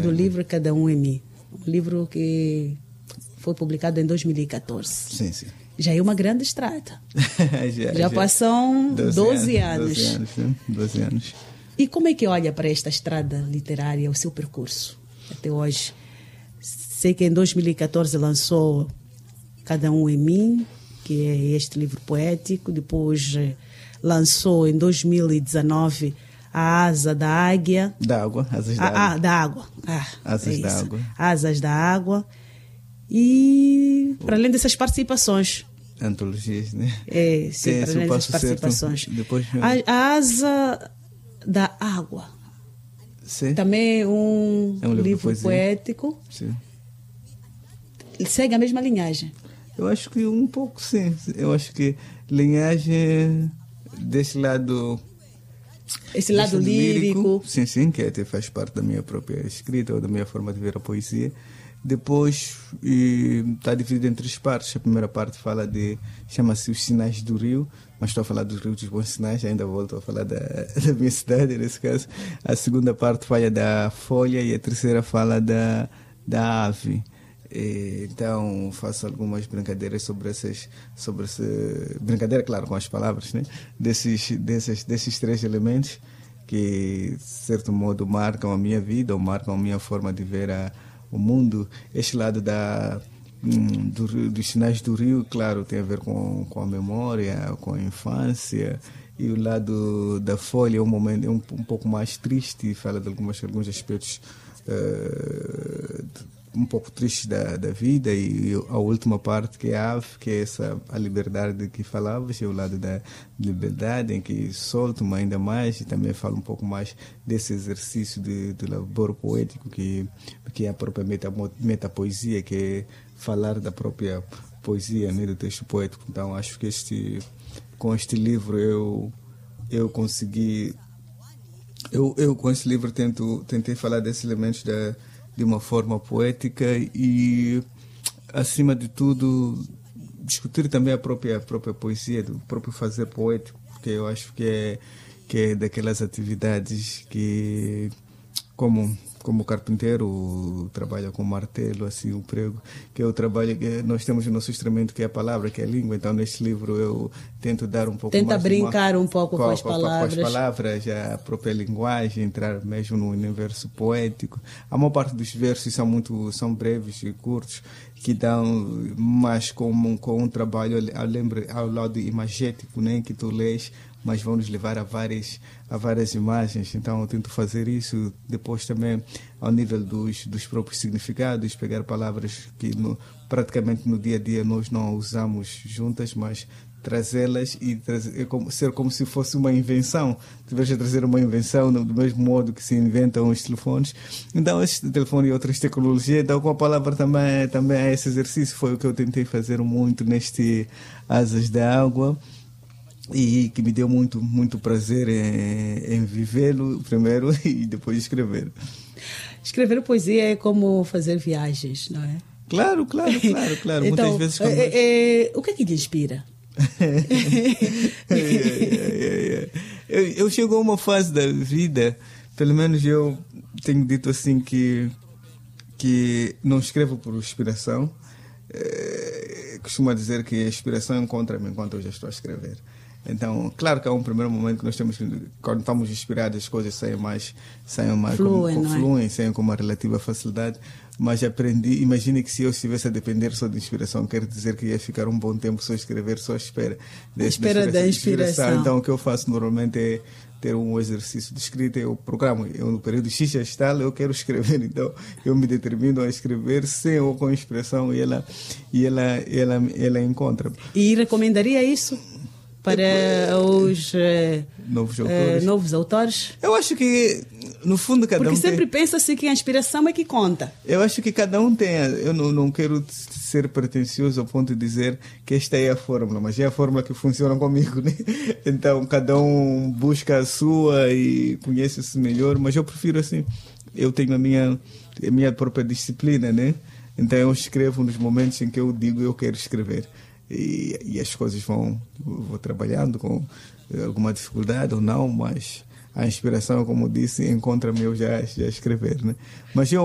do livro Cada Um em Mim. Um livro que foi publicado em 2014. Sim, sim. Já é uma grande estrada. já passam 12 anos. 12 anos, né? 12 anos. E como é que olha para esta estrada literária, o seu percurso até hoje? Sei que em 2014 lançou Cada Um em Mim, que é este livro poético. Depois lançou em 2019 A Asa da Águia. Da Água, Asas da Água. Da Água. Asas da Água. Asas da Água. E para além dessas participações. Antologias, né? Sim, para além dessas participações. Certo. Depois... A Asa da Água. Sim. Também é um livro poético. Sim. Segue a mesma linhagem? Eu acho que um pouco, sim. Eu acho que linhagem desse lado... Esse lado lírico. Sim, que até faz parte da minha própria escrita ou da minha forma de ver a poesia. Depois está dividido em 3 partes. A primeira parte chama-se Os Sinais do Rio, mas estou a falar do Rio dos Bons Sinais, ainda volto a falar da minha cidade nesse caso. A segunda parte fala da folha e a terceira fala da ave. Então faço algumas brincadeiras sobre brincadeira, claro, com as palavras, né? desses 3 elementos que de certo modo marcam a minha vida ou marcam a minha forma de ver o mundo. Este lado dos sinais do rio, claro, tem a ver com a memória, com a infância. E o lado da folha é um momento um pouco mais triste, fala de alguns aspectos um pouco tristes da vida. E a última parte, que é a ave, que é a liberdade de que falavas, é o lado da liberdade, em que solto-me ainda mais, e também falo um pouco mais desse exercício de labor poético que é a própria metapoesia, que é falar da própria poesia, né, do texto poético. Então acho que com este livro eu consegui... Eu com este livro tentei falar desses elementos de uma forma poética e, acima de tudo, discutir também a própria poesia, do próprio fazer poético, porque eu acho que é daquelas atividades que, como carpinteiro trabalha com martelo, assim, o prego, que é o trabalho que nós temos o nosso instrumento, que é a palavra, que é a língua. Então neste livro eu tento dar um pouco mais... brincar um pouco com as palavras. Com as palavras, a própria linguagem, entrar mesmo no universo poético. A maior parte dos versos são breves e curtos, que dão mais com um trabalho ao lado imagético, né, que tu lês, mas vão nos levar a várias imagens. Então eu tento fazer isso. Depois também ao nível dos próprios significados, pegar palavras que praticamente no dia a dia nós não usamos juntas, mas trazê-las e ser como se fosse uma invenção. Tivesse a trazer uma invenção do mesmo modo que se inventam os telefones. Então este telefone e outras tecnologias, então com a palavra também é esse exercício. Foi o que eu tentei fazer muito neste Asas da Água, e que me deu muito, muito prazer em vivê-lo primeiro e depois escrever. Escrever poesia é como fazer viagens, não é? Claro. Então, muitas vezes... o que é que lhe inspira? Eu chego a uma fase da vida, pelo menos eu tenho dito assim, que não escrevo por inspiração. Costumo dizer que a inspiração encontra-me enquanto eu já estou a escrever. Então, claro que há um primeiro momento que nós temos, quando estamos inspirados, as coisas saem mais fluem, saem com uma relativa facilidade. Mas aprendi, imagine que se eu estivesse a depender só de inspiração, quer dizer que ia ficar um bom tempo só a escrever, só à espera da inspiração. Então o que eu faço normalmente é ter um exercício de escrita. Eu programo, no período X tal, eu quero escrever, então eu me determino a escrever sem ou com inspiração, e ela encontra. E recomendaria isso para os novos autores? Eu acho que, no fundo, cada um tem... Porque sempre pensa-se que a inspiração é que conta. Eu acho que cada um tem... Eu não quero ser pretencioso ao ponto de dizer que esta é a fórmula, mas é a fórmula que funciona comigo, né? Então, cada um busca a sua e conhece-se melhor, mas eu prefiro assim. Eu tenho a minha própria disciplina, né? Então, eu escrevo nos momentos em que eu digo eu quero escrever. E as coisas vou trabalhando com alguma dificuldade ou não, mas a inspiração, como disse, encontra-me eu já a escrever, né? Mas eu